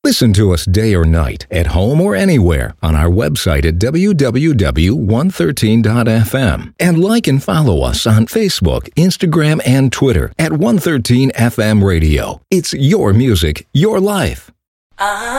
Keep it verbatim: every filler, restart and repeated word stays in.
Listen to us day or night, at home or anywhere, on our website at w w w dot one thirteen dot f m. And like and follow us on Facebook, Instagram, and Twitter at one thirteen F M Radio. It's your music, your life. Uh-huh.